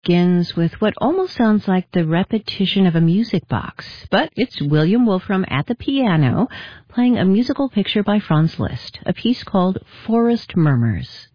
begins with what almost sounds like the repetition of a music box, but it's William Wolfram at the piano playing a musical picture by Franz Liszt, a piece called Forest Murmurs.